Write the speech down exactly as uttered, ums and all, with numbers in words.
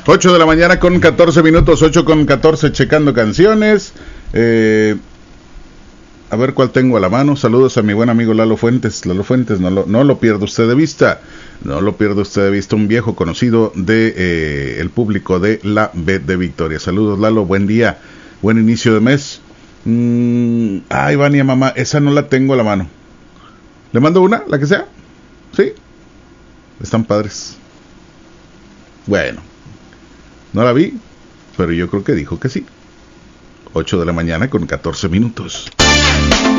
ocho de la mañana con catorce minutos, ocho con catorce, checando canciones. Eh, a ver cuál tengo a la mano. Saludos a mi buen amigo Lalo Fuentes. Lalo Fuentes, no lo, no lo pierda usted de vista. No lo pierda usted de vista, un viejo conocido de eh, el público de la B de Victoria. Saludos, Lalo, buen día, buen inicio de mes. Mm, ay, Vania, mamá, esa no la tengo a la mano. ¿Le mando una, la que sea? Sí, están padres. Bueno, no la vi, pero yo creo que dijo que sí. ocho de la mañana con catorce minutos.